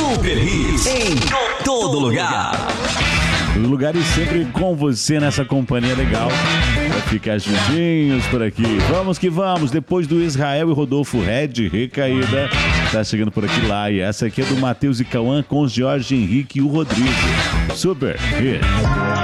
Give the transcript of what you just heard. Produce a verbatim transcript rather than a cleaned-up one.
Super Hits em todo lugar. Os lugares sempre com você nessa companhia legal. Vai ficar juntinhos por aqui. Vamos que vamos. Depois do Israel e Rodolfo Red, Recaída. Tá chegando por aqui lá. E essa aqui é do Matheus e Cauã com os Jorge Henrique e o Rodrigo. Super Hits.